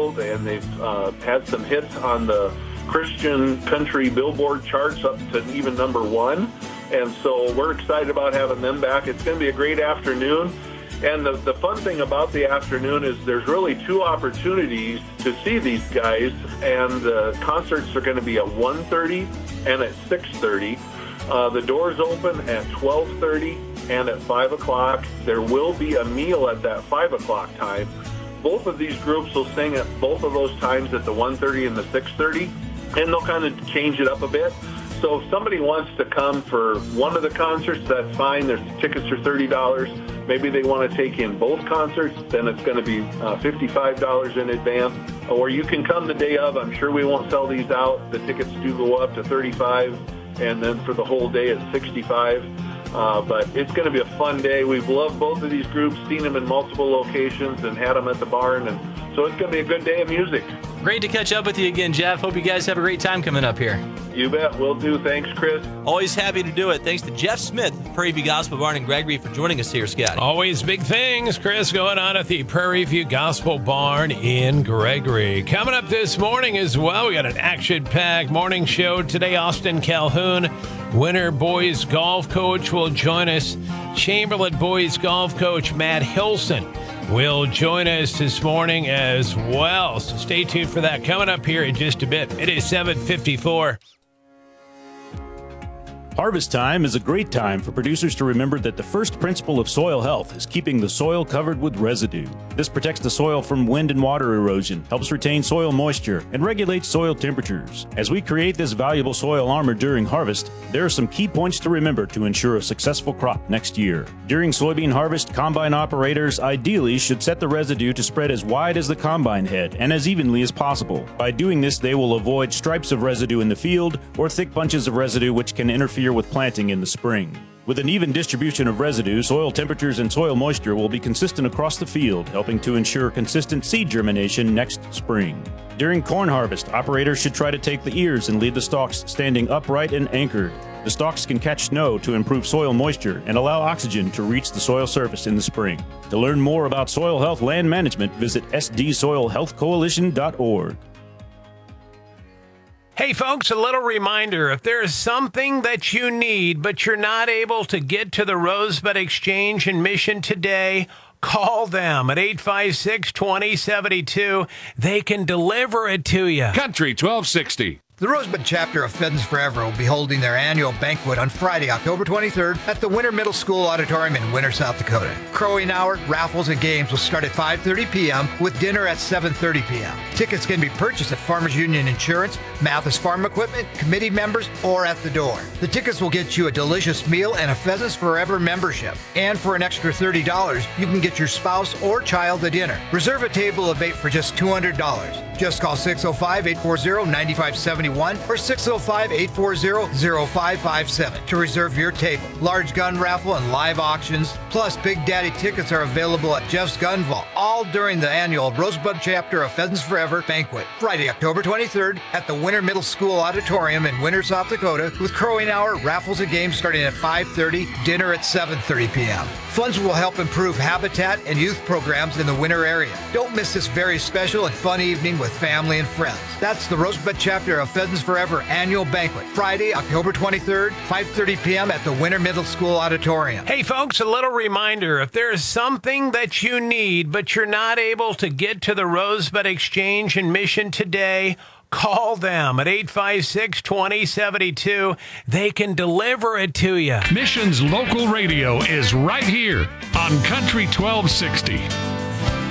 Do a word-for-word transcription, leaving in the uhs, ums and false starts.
field, and they've uh, had some hits on the Christian country Billboard charts up to even number one. And so we're excited about having them back. It's going to be a great afternoon. And the, the fun thing about the afternoon is there's really two opportunities to see these guys. And the concerts are going to be at one thirty and at six thirty. Uh, the doors open at twelve thirty and at five o'clock. There will be a meal at that five o'clock time. Both of these groups will sing at both of those times at the one thirty and the six thirty. And they'll kind of change it up a bit. So if somebody wants to come for one of the concerts, that's fine. There's tickets are thirty dollars. Maybe they want to take in both concerts, then it's going to be uh, fifty-five dollars in advance. Or you can come the day of. I'm sure we won't sell these out. The tickets do go up to thirty-five dollars, and then for the whole day it's sixty-five dollars. Uh, but it's going to be a fun day. We've loved both of these groups, seen them in multiple locations, and had them at the barn. And so it's going to be a good day of music. Great to catch up with you again, Jeff. Hope you guys have a great time coming up here. You bet. Will do. Thanks, Chris. Always happy to do it. Thanks to Jeff Smith, Prairie View Gospel Barn in Gregory, for joining us here, Scott. Always big things, Chris, going on at the Prairie View Gospel Barn in Gregory. Coming up this morning as well, we got an action-packed morning show today. Austin Calhoun, Winter Boys Golf Coach, will join us. Chamberlain Boys Golf Coach Matt Hilson will join us this morning as well. So stay tuned for that coming up here in just a bit. It is seven fifty-four. Harvest time is a great time for producers to remember that the first principle of soil health is keeping the soil covered with residue. This protects the soil from wind and water erosion, helps retain soil moisture, and regulates soil temperatures. As we create this valuable soil armor during harvest, there are some key points to remember to ensure a successful crop next year. During soybean harvest, combine operators ideally should set the residue to spread as wide as the combine head and as evenly as possible. By doing this, they will avoid stripes of residue in the field or thick bunches of residue which can interfere with planting in the spring. With an even distribution of residue, soil temperatures and soil moisture will be consistent across the field, helping to ensure consistent seed germination next spring. During corn harvest, operators should try to take the ears and leave the stalks standing upright and anchored. The stalks can catch snow to improve soil moisture and allow oxygen to reach the soil surface in the spring. To learn more about soil health land management, visit s d soil health coalition dot org. Hey folks, a little reminder, if there's something that you need but you're not able to get to the Rosebud Exchange in Mission today, call them at eight five six, two zero seven two. They can deliver it to you. Country twelve sixty. The Rosebud chapter of Pheasants Forever will be holding their annual banquet on Friday, October twenty-third at the Winter Middle School Auditorium in Winter, South Dakota. Crowing hour, raffles, and games will start at five thirty p.m. with dinner at seven thirty p.m. Tickets can be purchased at Farmers Union Insurance, Mathis Farm Equipment, committee members, or at the door. The tickets will get you a delicious meal and a Pheasants Forever membership. And for an extra thirty dollars, you can get your spouse or child a dinner. Reserve a table of eight for just two hundred dollars. Just call six oh five, eight four zero, nine five seven one or six oh five, eight four zero, zero five five seven to reserve your table. Large gun raffle and live auctions, plus Big Daddy tickets are available at Jeff's Gun Vault, all during the annual Rosebud chapter of Pheasants Forever banquet, Friday, October twenty-third at the Winter Middle School Auditorium in Winter, South Dakota, with crowing hour, raffles, and games starting at five thirty, dinner at seven thirty p.m. Funds will help improve habitat and youth programs in the winter area. Don't miss this very special and fun evening with family and friends. That's the Rosebud chapter of Pheasants Forever annual banquet, Friday, October twenty-third, five thirty p.m. at the Winter Middle School Auditorium. Hey folks, a little reminder, if there's something that you need but you're not able to get to the Rosebud Exchange in Mission today, call them at eight five six, two zero seven two. They can deliver it to you. Mission's local radio is right here on Country twelve sixty.